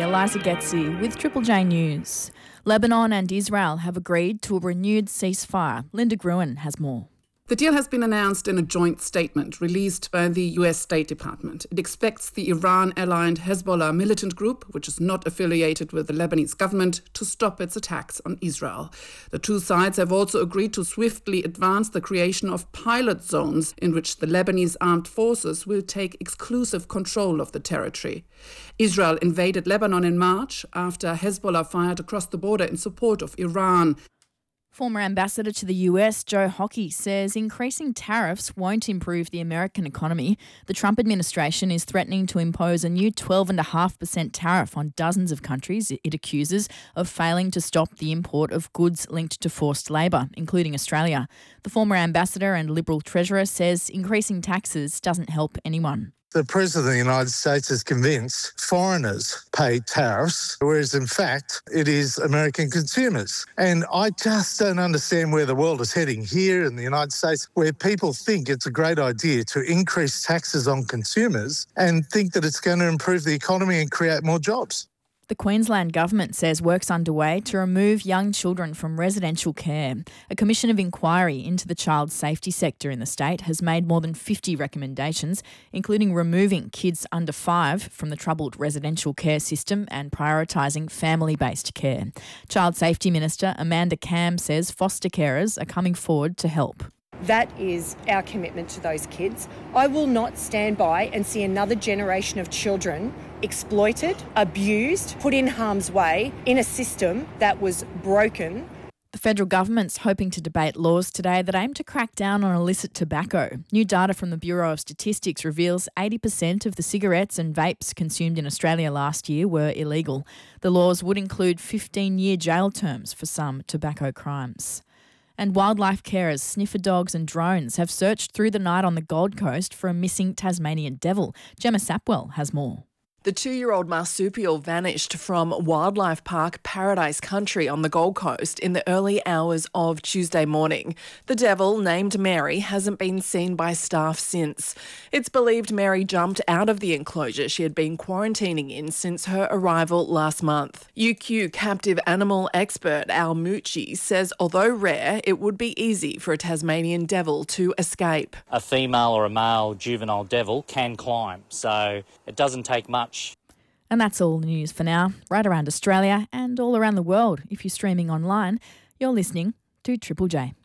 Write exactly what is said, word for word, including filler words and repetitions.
Eliza Getzi with Triple J News. Lebanon and Israel have agreed to a renewed ceasefire. Linda Gruen has more. The deal has been announced in a joint statement released by the U S State Department. It expects the Iran-aligned Hezbollah militant group, which is not affiliated with the Lebanese government, to stop its attacks on Israel. The two sides have also agreed to swiftly advance the creation of pilot zones in which the Lebanese armed forces will take exclusive control of the territory. Israel invaded Lebanon in March after Hezbollah fired across the border in support of Iran. Former ambassador to the U S, Joe Hockey, says increasing tariffs won't improve the American economy. The Trump administration is threatening to impose a new twelve point five percent tariff on dozens of countries it accuses of failing to stop the import of goods linked to forced labour, including Australia. The former ambassador and Liberal treasurer says increasing taxes doesn't help anyone. The President of the United States is convinced foreigners pay tariffs, whereas in fact it is American consumers. And I just don't understand where the world is heading here in the United States, where people think it's a great idea to increase taxes on consumers and think that it's going to improve the economy and create more jobs. The Queensland Government says work's underway to remove young children from residential care. A commission of inquiry into the child safety sector in the state has made more than fifty recommendations, including removing kids under five from the troubled residential care system and prioritising family-based care. Child Safety Minister Amanda Cam says foster carers are coming forward to help. That is our commitment to those kids. I will not stand by and see another generation of children exploited, abused, put in harm's way in a system that was broken. The federal government's hoping to debate laws today that aim to crack down on illicit tobacco. New data from the Bureau of Statistics reveals eighty percent of the cigarettes and vapes consumed in Australia last year were illegal. The laws would include fifteen-year jail terms for some tobacco crimes. And wildlife carers, sniffer dogs and drones have searched through the night on the Gold Coast for a missing Tasmanian devil. Gemma Sapwell has more. The two-year-old marsupial vanished from Wildlife Park Paradise Country on the Gold Coast in the early hours of Tuesday morning. The devil, named Mary, hasn't been seen by staff since. It's believed Mary jumped out of the enclosure she had been quarantining in since her arrival last month. U Q captive animal expert Al Mucci says although rare, it would be easy for a Tasmanian devil to escape. A female or a male juvenile devil can climb, so it doesn't take much. And that's all the news for now, right around Australia and all around the world. If you're streaming online, you're listening to Triple J.